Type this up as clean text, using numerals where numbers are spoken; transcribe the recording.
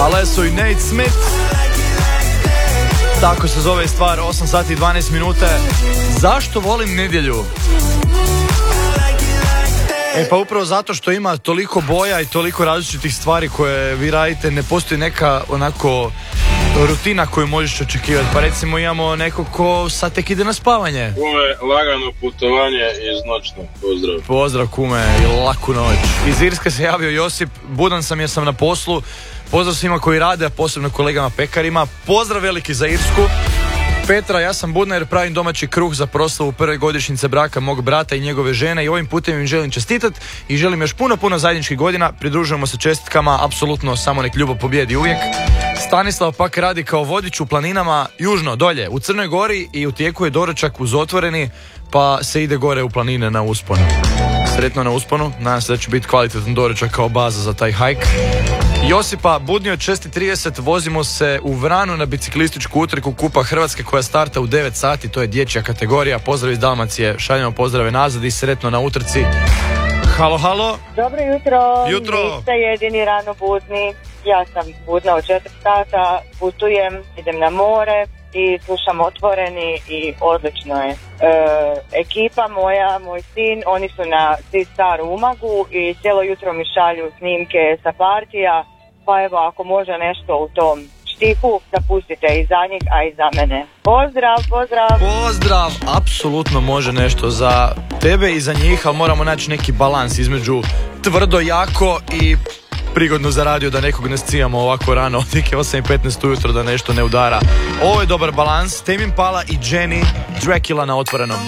Alesso i Nate Smith. Tako se zove stvar, 8 sati i 12 minuta. Zašto volim nedjelju? Pa upravo zato što ima toliko boja i toliko različitih stvari koje vi radite, ne postoji neka onako rutina koju možeš očekivati. Pa recimo imamo neko ko sad tek ide na spavanje. Ovo je lagano putovanje iz noćnog. Pozdrav. Pozdrav kume i laku noć. Iz Irske se javio Josip, budan sam jer sam na poslu. Pozdrav svima koji rade, a posebno kolegama pekarima. Pozdrav veliki za Irsku. Petra, ja sam budna jer pravim domaći kruh za proslavu prve godišnjice braka mog brata i njegove žene i ovim putem im želim čestitati i želim još puno zajedničkih godina. Pridružujemo se čestitkama, apsolutno samo nek ljubav pobjedi uvijek. Stanislav pak radi kao vodič u planinama južno, dolje, u Crnoj Gori i u tijeku je doručak uz otvoreni, pa se ide gore u planine na usponu. Sretno na usponu, nadam se da će biti kvalitetan doručak kao baza za taj hajk. Josipa, budni od 6:30, vozimo se u Vranu na biciklističku utrku Kupa Hrvatske koja starta u 9 sati, to je dječja kategorija. Pozdrav iz Dalmacije, šaljemo pozdrave nazad i sretno na utrci. Halo, halo. Dobro jutro. Jutro. Niste jedini rano budni. Ja sam budna od 4 sata, putujem, idem na more i slušam Otvoreni i odlično je. Ekipa moja, moj sin, oni su na Star Umagu i cijelo jutro mi šalju snimke sa partija, pa evo ako može nešto u tom štipu da pustite i za njih, a i za mene. Pozdrav, pozdrav. Pozdrav, apsolutno može nešto za tebe i za njih, ali moramo naći neki balans između tvrdo, jako i prigodno za radio, da nekog ne scijamo ovako rano od 8:15 ujutro da nešto ne udara. Ovo je dobar balans. Tame Impala i Jenny, Dracula na Otvorenom.